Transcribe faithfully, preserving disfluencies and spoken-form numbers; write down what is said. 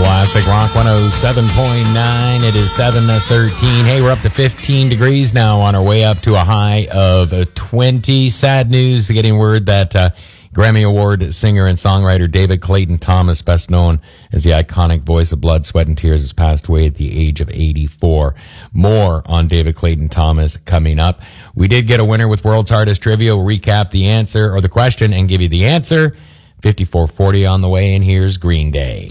Classic Rock one oh seven point nine. It is seven thirteen. Hey, we're up to fifteen degrees now, on our way up to a high of twenty. Sad news, getting word that uh, Grammy Award singer and songwriter David Clayton Thomas, best known as the iconic voice of Blood, Sweat and Tears, has passed away at the age of eighty-four. More on David Clayton Thomas coming up. We did get a winner with World's Hardest Trivia. We'll recap the answer or the question and give you the answer. fifty-four forty on the way, and here's Green Day.